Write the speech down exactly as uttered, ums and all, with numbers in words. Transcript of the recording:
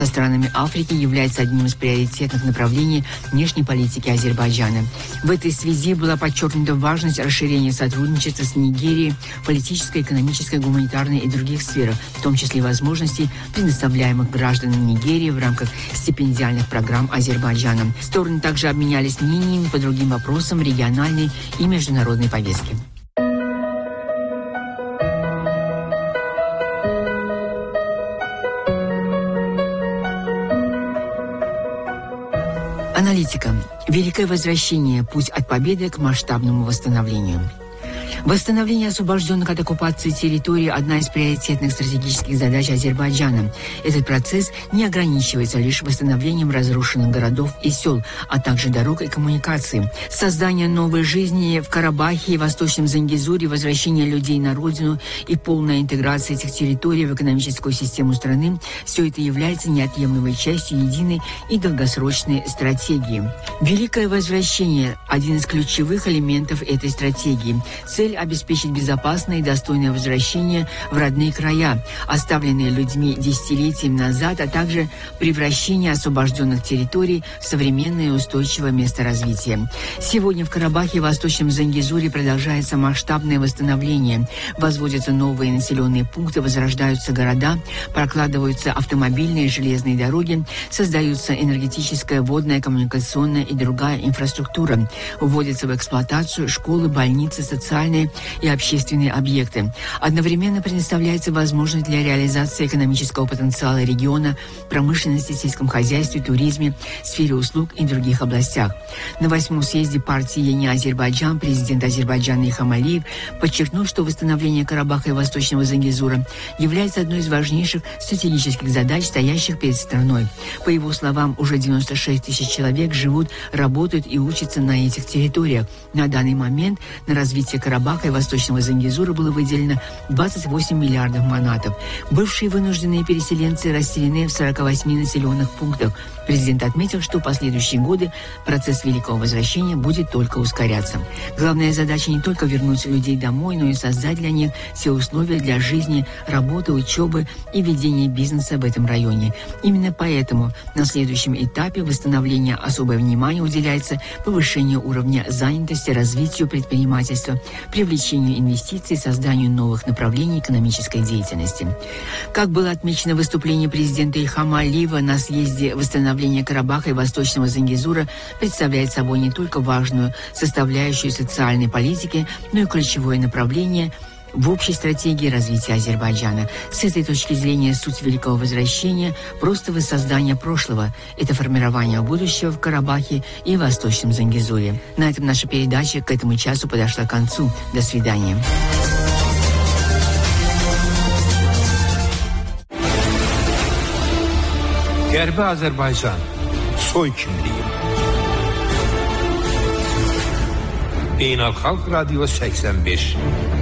со странами Африки является одним из приоритетных направлений внешней политики Азербайджана. В этой связи была подчеркнута важность расширения сотрудничества с Нигерией в политической, экономической, гуманитарной и других сферах, в том числе возможностей, предоставляемых гражданам Нигерии в рамках стипендиальных программ Азербайджана. Стороны также обменялись мнениями по другим вопросам региональной и международной повестки. Аналитика. Великое возвращение. Путь от победы к масштабному восстановлению. Восстановление освобожденных от оккупации территорий – одна из приоритетных стратегических задач Азербайджана. Этот процесс не ограничивается лишь восстановлением разрушенных городов и сел, а также дорог и коммуникаций. Создание новой жизни в Карабахе и Восточном Зангезуре, возвращение людей на родину и полная интеграция этих территорий в экономическую систему страны – все это является неотъемлемой частью единой и долгосрочной стратегии. Великое возвращение – один из ключевых элементов этой стратегии. Цель – обеспечить безопасное и достойное возвращение в родные края, оставленные людьми десятилетиями назад, а также превращение освобожденных территорий в современное и устойчивое место развития. Сегодня в Карабахе и Восточном Зангезуре продолжается масштабное восстановление. Возводятся новые населенные пункты, возрождаются города, прокладываются автомобильные и железные дороги, создаются энергетическая, водная, коммуникационная и другая инфраструктура. Вводятся в эксплуатацию школы, больницы, социальные и общественные объекты. Одновременно предоставляется возможность для реализации экономического потенциала региона, промышленности, сельском хозяйстве, туризме, сфере услуг и других областях. На восьмом съезде партии «Ени Азербайджан» президент Азербайджана Ильхам Алиев подчеркнул, что восстановление Карабаха и Восточного Зангезура является одной из важнейших стратегических задач, стоящих перед страной. По его словам, уже девяносто шесть тысяч человек живут, работают и учатся на этих территориях. На данный момент на развитие Карабаха и Восточного Зангезура было выделено двадцать восемь миллиардов манатов. Бывшие вынужденные переселенцы расселены в сорока восьми населенных пунктах. Президент отметил, что в последующие годы процесс Великого возвращения будет только ускоряться. Главная задача не только вернуть людей домой, но и создать для них все условия для жизни, работы, учебы и ведения бизнеса в этом районе. Именно поэтому на следующем этапе восстановления особое внимание уделяется повышению уровня занятости, развитию предпринимательства, привлечению инвестиций, созданию новых направлений экономической деятельности. Как было отмечено в выступлении президента Ильхама Алиева на съезде, восстановление Карабаха и Восточного Зангезура представляет собой не только важную составляющую социальной политики, но и ключевое направление в общей стратегии развития Азербайджана. С этой точки зрения суть Великого возвращения – просто воссоздание прошлого. Это формирование будущего в Карабахе и Восточном Зангезуре. На этом наша передача к этому часу подошла к концу. До свидания. Qərbi Azərbaycan soy kimliyi. Beynəlxalq Radio səksən beş